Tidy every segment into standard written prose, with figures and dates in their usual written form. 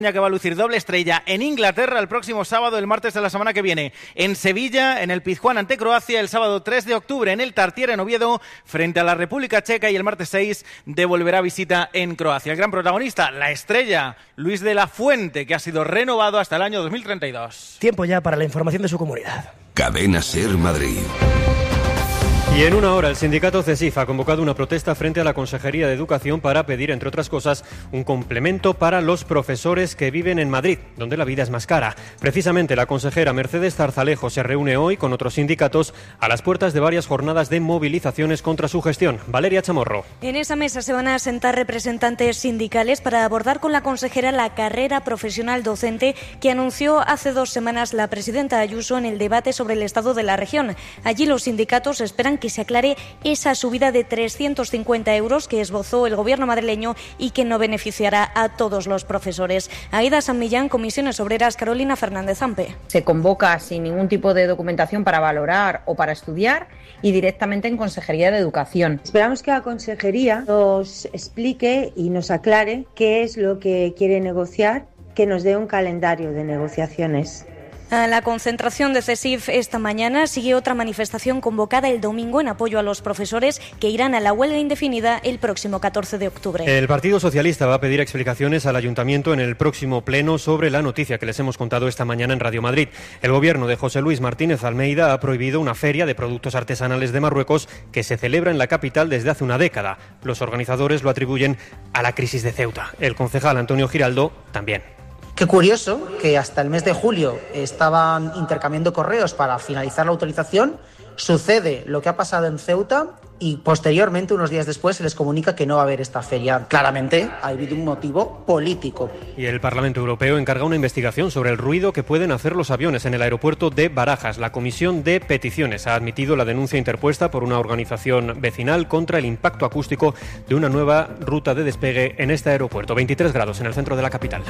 que va a lucir doble estrella en Inglaterra el próximo sábado, el martes de la semana que viene. En Sevilla, en el Pizjuán ante Croacia, el sábado 3 de octubre en el Tartiere en Oviedo, frente a la República Checa, y el martes 6 devolverá visita en Croacia. El gran protagonista, la estrella, Luis de la Fuente, que ha sido renovado hasta el año 2032. Tiempo ya para la información de su comunidad. Cadena SER Madrid. Y en una hora el sindicato CESIF ha convocado una protesta frente a la Consejería de Educación para pedir, entre otras cosas, un complemento para los profesores que viven en Madrid, donde la vida es más cara. Precisamente la consejera Mercedes Zarzalejo se reúne hoy con otros sindicatos a las puertas de varias jornadas de movilizaciones contra su gestión. Valeria Chamorro. En esa mesa se van a sentar representantes sindicales para abordar con la consejera la carrera profesional docente que anunció hace 2 semanas la presidenta Ayuso en el debate sobre el estado de la región. Allí los sindicatos esperan que se aclare esa subida de 350 euros que esbozó el gobierno madrileño y que no beneficiará a todos los profesores. Aida San Millán, Comisiones Obreras, Carolina Fernández Ampe. Se convoca sin ningún tipo de documentación para valorar o para estudiar y directamente en Consejería de Educación. Esperamos que la Consejería nos explique y nos aclare qué es lo que quiere negociar, que nos dé un calendario de negociaciones. A la concentración de CESIF esta mañana sigue otra manifestación convocada el domingo en apoyo a los profesores que irán a la huelga indefinida el próximo 14 de octubre. El Partido Socialista va a pedir explicaciones al Ayuntamiento en el próximo pleno sobre la noticia que les hemos contado esta mañana en Radio Madrid. El gobierno de José Luis Martínez Almeida ha prohibido una feria de productos artesanales de Marruecos que se celebra en la capital desde hace una década. Los organizadores lo atribuyen a la crisis de Ceuta. El concejal Antonio Giraldo también. Qué curioso que hasta el mes de julio estaban intercambiando correos para finalizar la autorización. Sucede lo que ha pasado en Ceuta y posteriormente, unos días después, se les comunica que no va a haber esta feria. Claramente ha habido un motivo político. Y el Parlamento Europeo encarga una investigación sobre el ruido que pueden hacer los aviones en el aeropuerto de Barajas. La Comisión de Peticiones ha admitido la denuncia interpuesta por una organización vecinal contra el impacto acústico de una nueva ruta de despegue en este aeropuerto. 23 grados en el centro de la capital.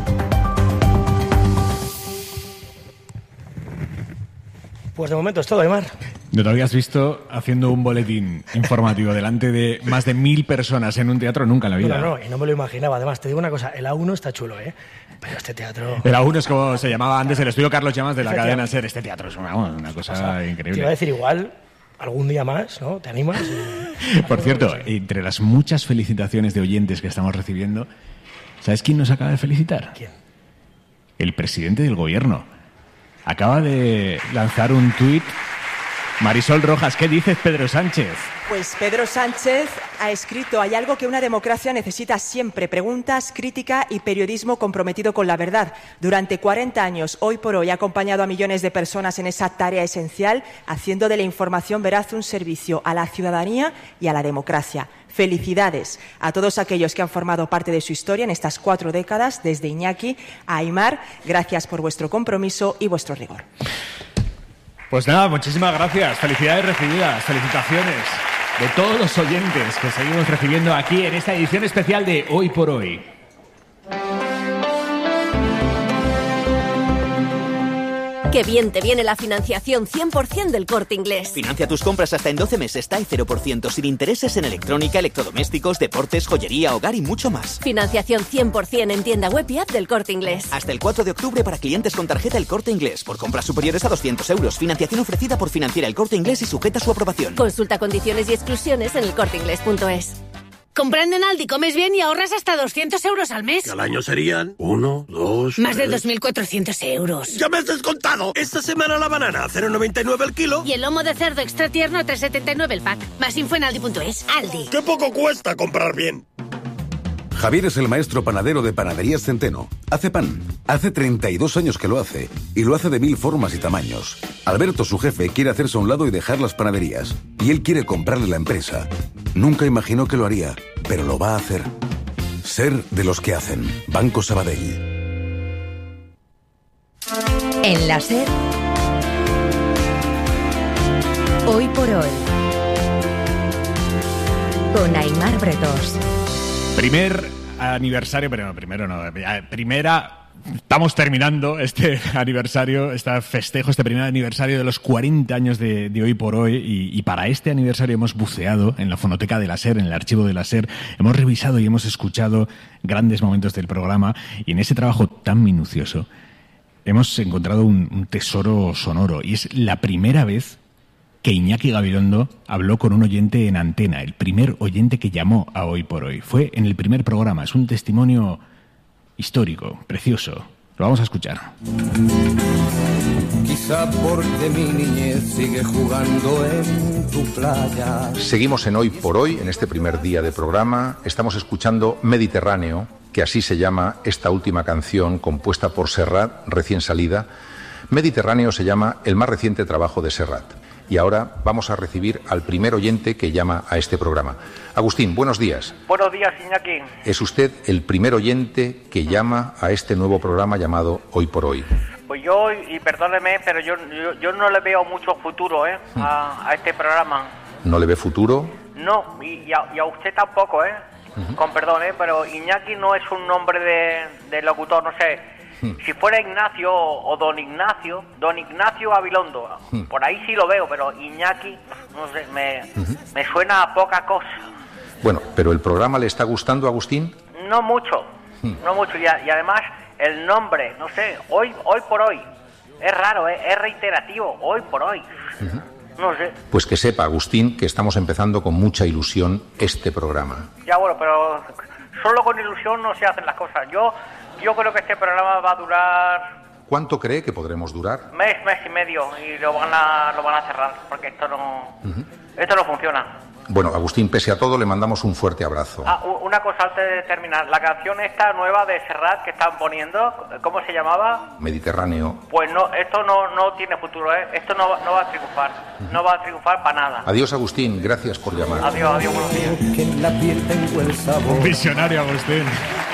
Pues de momento es todo, Aymar. ¿No te habías visto haciendo un boletín informativo delante de más de 1000 personas en un teatro? Nunca en la vida. No, y no me lo imaginaba. Además, te digo una cosa, el A1 está chulo, ¿eh? Pero este teatro... El A1 es como se llamaba antes el estudio Carlos Llamas de la cadena SER. Este teatro es una cosa increíble. Te iba a decir igual, algún día más, ¿no? ¿Te animas? Por cierto, entre las muchas felicitaciones de oyentes que estamos recibiendo, ¿sabes quién nos acaba de felicitar? ¿Quién? El presidente del gobierno. Acaba de lanzar un tuit. Marisol Rojas, ¿qué dices, Pedro Sánchez? Pues Pedro Sánchez ha escrito: hay algo que una democracia necesita siempre: preguntas, crítica y periodismo comprometido con la verdad. Durante 40 años, hoy por hoy, ha acompañado a millones de personas en esa tarea esencial, haciendo de la información veraz un servicio a la ciudadanía y a la democracia. Felicidades a todos aquellos que han formado parte de su historia en estas 4 décadas, desde Iñaki a Aymar. Gracias por vuestro compromiso y vuestro rigor. Pues nada, muchísimas gracias. Felicidades recibidas, felicitaciones de todos los oyentes que seguimos recibiendo aquí en esta edición especial de Hoy por Hoy. Qué bien te viene la financiación 100% del Corte Inglés. Financia tus compras hasta en 12 meses, TAE 0% sin intereses en electrónica, electrodomésticos, deportes, joyería, hogar y mucho más. Financiación 100% en tienda web y app del Corte Inglés. Hasta el 4 de octubre para clientes con tarjeta El Corte Inglés. Por compras superiores a 200 euros. Financiación ofrecida por Financiera El Corte Inglés y sujeta a su aprobación. Consulta condiciones y exclusiones en elcorteinglés.es. Comprando en Aldi comes bien y ahorras hasta 200 euros al mes. Al año serían 1, 2... Más de 2.400 euros. ¡Ya me has descontado! Esta semana la banana, 0,99 el kilo. Y el lomo de cerdo extra tierno, 3,79 el pack. Más info en Aldi.es. Aldi. ¡Qué poco cuesta comprar bien! Javier es el maestro panadero de Panaderías Centeno. Hace pan. Hace 32 años que lo hace. Y lo hace de 1000 formas y tamaños. Alberto, su jefe, quiere hacerse a un lado y dejar las panaderías. Y él quiere comprarle la empresa. Nunca imaginó que lo haría, pero lo va a hacer. Ser de los que hacen. Banco Sabadell. En la SER, Hoy por Hoy, con Aymar Bretós. Primer aniversario, primera estamos terminando este aniversario, este festejo, este primer aniversario de los 40 años de Hoy por Hoy, y para este aniversario hemos buceado en la fonoteca de la SER, en el archivo de la SER, hemos revisado y hemos escuchado grandes momentos del programa, y en ese trabajo tan minucioso hemos encontrado un tesoro sonoro, y es la primera vez que Iñaki Gabilondo habló con un oyente en antena, el primer oyente que llamó a Hoy por Hoy. Fue en el primer programa, es un testimonio histórico, precioso. Lo vamos a escuchar. Quizá porque mi niñez sigue jugando en tu playa. Seguimos en Hoy por Hoy, en este primer día de programa. Estamos escuchando Mediterráneo, que así se llama esta última canción compuesta por Serrat, recién salida. Mediterráneo se llama el más reciente trabajo de Serrat. Y ahora vamos a recibir al primer oyente que llama a este programa. Agustín, buenos días. Buenos días, Iñaki. ¿Es usted el primer oyente que llama a este nuevo programa llamado Hoy por Hoy? Pues yo, y perdóneme, pero yo no le veo mucho futuro a este programa. ¿No le ve futuro? No, y a usted tampoco, con perdón, pero Iñaki no es un nombre de locutor, no sé. Si fuera Ignacio o Don Ignacio Gabilondo, por ahí sí lo veo, pero Iñaki, no sé, me suena a poca cosa. Bueno, ¿pero el programa le está gustando, Agustín? No mucho, y además el nombre, no sé, hoy por hoy, es raro, es reiterativo, Hoy por Hoy, no sé. Pues que sepa, Agustín, que estamos empezando con mucha ilusión este programa. Ya bueno, pero solo con ilusión no se hacen las cosas. Yo creo que este programa va a durar... ¿Cuánto cree que podremos durar? Mes y medio, y lo van a cerrar, porque esto no funciona. Bueno, Agustín, pese a todo, le mandamos un fuerte abrazo. Una cosa antes de terminar. La canción esta nueva de Serrat que están poniendo, ¿cómo se llamaba? Mediterráneo. Pues no, esto no tiene futuro, Esto no va a triunfar. No va a triunfar para nada. Adiós, Agustín. Gracias por llamar. Adiós, buenos días. Que en la piel tengo el sabor. Un visionario, Agustín.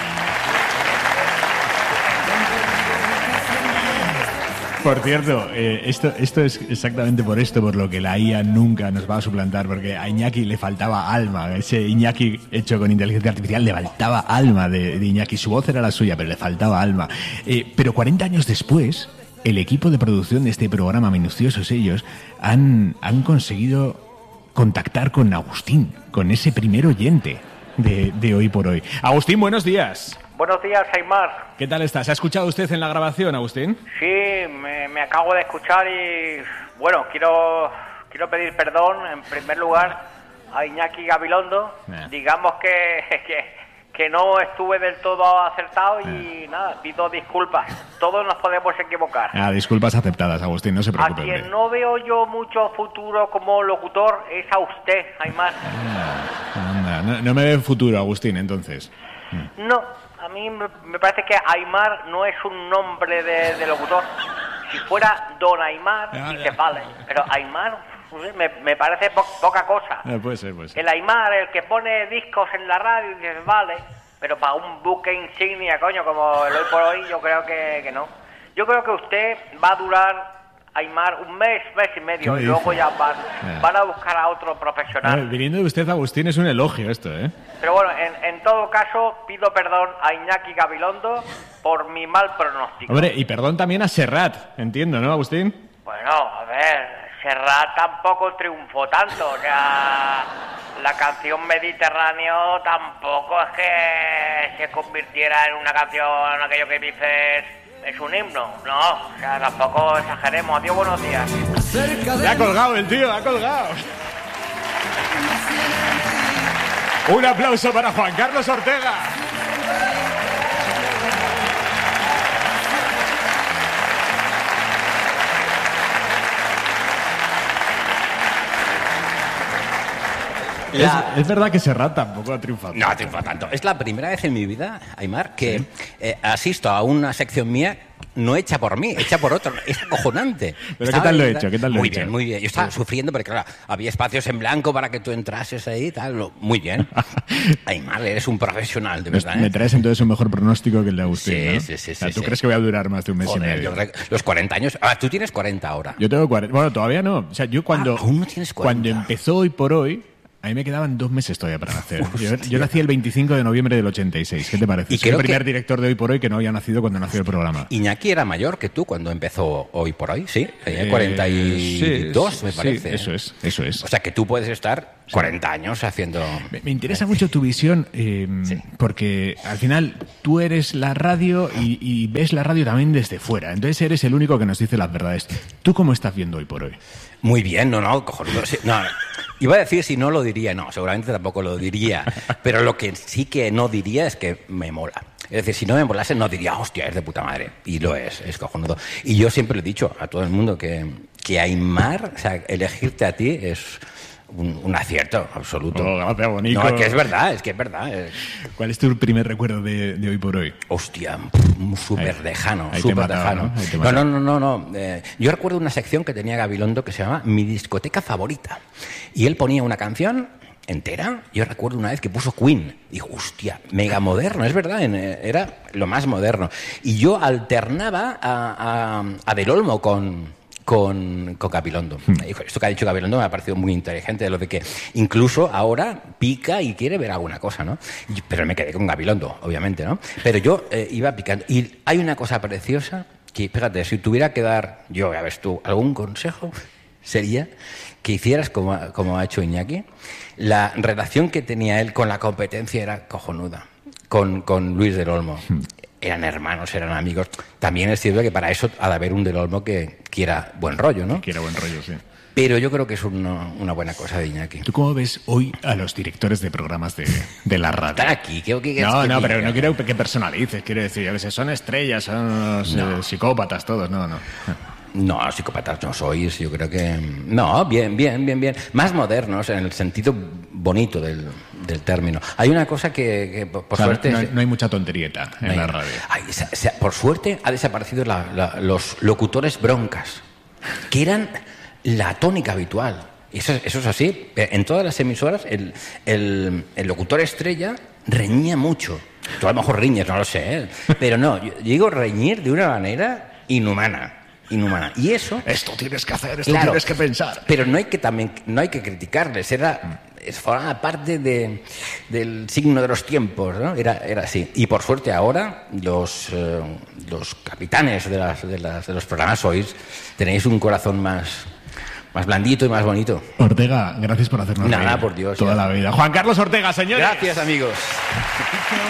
Por cierto, esto es exactamente por lo que la IA nunca nos va a suplantar, porque a Iñaki le faltaba alma. Ese Iñaki hecho con inteligencia artificial le faltaba alma de Iñaki. Su voz era la suya, pero le faltaba alma. Pero 40 años después, el equipo de producción de este programa, minuciosos ellos, han conseguido contactar con Agustín, con ese primer oyente de Hoy por Hoy. Agustín, buenos días. Buenos días, Aimar. ¿Qué tal estás? ¿Ha escuchado usted en la grabación, Agustín? Sí, me acabo de escuchar y, bueno, quiero pedir perdón, en primer lugar, a Iñaki Gabilondo. Digamos que no estuve del todo acertado y nada, pido disculpas. Todos nos podemos equivocar. Disculpas aceptadas, Agustín, no se preocupe. A quien no veo yo mucho futuro como locutor es a usted, Aimar. No me ve futuro, Agustín, entonces. No. A mí me parece que Aimar no es un nombre de locutor. Si fuera Don Aimar, dice vale. Pero Aimar me parece poca cosa. Puede ser. El Aimar, el que pone discos en la radio, dice vale. Pero para un buque insignia, coño, como el Hoy por Hoy, yo creo que no. Yo creo que usted va a durar, Aimar, un mes y medio, y luego ya van a buscar a otro profesional. Viniendo de usted, Agustín, es un elogio esto, Pero bueno, en todo caso, pido perdón a Iñaki Gabilondo por mi mal pronóstico. Hombre, y perdón también a Serrat, entiendo, ¿no, Agustín? Bueno, a ver, Serrat tampoco triunfó tanto, o sea, la canción Mediterráneo tampoco es que se convirtiera en una canción, aquello que dices... Es un himno, no, o sea, tampoco exageremos. Adiós, buenos días. Le ha colgado el tío, ha colgado. Un aplauso para Juan Carlos Ortega. Es verdad que Serrat tampoco ha triunfado. No ha triunfado tanto. Es la primera vez en mi vida, Aimar, que asisto a una sección mía no hecha por mí, hecha por otro. Es acojonante. ¿Pero qué tal lo he hecho? Muy bien, muy bien. Yo estaba sufriendo porque, claro, había espacios en blanco para que tú entrases ahí y tal. Muy bien. Aimar, eres un profesional, de verdad. Me traes entonces un mejor pronóstico que el de Agustín, sí, ¿no? Sí. O sea, ¿tú crees que voy a durar más de un mes y medio? Yo creo que los 40 años... tú tienes 40 ahora. Yo tengo 40. Bueno, todavía no. O sea, yo cuando... aún no tienes 40. Cuando empezó Hoy por Hoy... A mí me quedaban 2 meses todavía para nacer. Yo nací el 25 de noviembre del 86. ¿Qué te parece? Y Soy el creo primer director de Hoy por Hoy que no había nacido cuando nació el programa. Iñaki era mayor que tú cuando empezó Hoy por Hoy, ¿sí? Tenía 42, sí, me parece. Sí, eso es. O sea, que tú puedes estar 40 años haciendo... Me interesa mucho tu visión, porque al final tú eres la radio y ves la radio también desde fuera. Entonces eres el único que nos dice las verdades. ¿Tú cómo estás viendo Hoy por Hoy? Muy bien, cojonudo. Sí, iba a decir si no lo diría, no, seguramente tampoco lo diría. Pero lo que sí que no diría es que me mola. Es decir, si no me molase, no diría, hostia, es de puta madre. Y lo es cojonudo. Y yo siempre le he dicho a todo el mundo que Aimar, o sea, elegirte a ti es un acierto absoluto. Oh, gracias, bonito. No, es que es verdad. ¿Cuál es tu primer recuerdo de Hoy por Hoy? Hostia, súper lejano, ahí súper te mataba, lejano. No. Yo recuerdo una sección que tenía Gabilondo que se llama Mi discoteca favorita. Y él ponía una canción entera. Yo recuerdo una vez que puso Queen. Dijo, hostia, mega moderno, es verdad, era lo más moderno. Y yo alternaba a Del Olmo con Gabilondo. Esto que ha dicho Gabilondo me ha parecido muy inteligente, de lo de que incluso ahora pica y quiere ver alguna cosa, ¿no? Pero me quedé con Gabilondo, obviamente, ¿no? Pero yo iba picando. Y hay una cosa preciosa que, fíjate, si tuviera que dar yo, ya ves tú, algún consejo, sería que hicieras como ha hecho Iñaki. La relación que tenía él con la competencia era cojonuda, con Luis del Olmo. Eran hermanos, eran amigos. También es cierto que para eso ha de haber un Del Olmo que quiera buen rollo, ¿no? Quiera buen rollo, sí. Pero yo creo que es una buena cosa de Iñaki. ¿Tú cómo ves hoy a los directores de programas de la radio? Están aquí. Pero no quiero que personalices. Quiero decir, yo que sé, son estrellas, son psicópatas todos. No. No, psicópatas no sois, yo creo que... No, bien. Más modernos, en el sentido bonito del término. Hay una cosa que por suerte... No hay mucha tonterieta en la radio. Por suerte ha desaparecido los locutores broncas, que eran la tónica habitual. Eso es así. En todas las emisoras el locutor estrella reñía mucho. Tú a lo mejor riñes, no lo sé, ¿eh? Pero no, yo digo reñir de una manera inhumana. Y eso... Esto tienes que hacer, tienes que pensar. Pero no hay que criticarles. Formaba parte del signo de los tiempos, ¿no? Era así. Y por suerte ahora los capitanes de los programas tenéis un corazón más blandito y más bonito. Ortega, gracias por hacernos reír por Dios. Toda la vida. Juan Carlos Ortega, señores. Gracias, amigos.